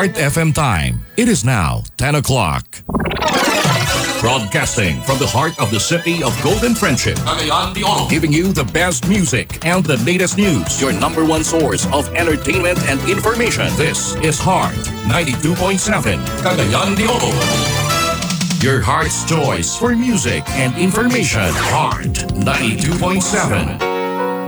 Heart FM time. It is now 10 o'clock. Broadcasting from the heart of the city of Golden Friendship, Cagayan de Oro, giving you the best music and the latest news. Your number one source of entertainment and information. This is Heart 92.7, Cagayan de Oro. Your heart's choice for music and information. Heart 92.7.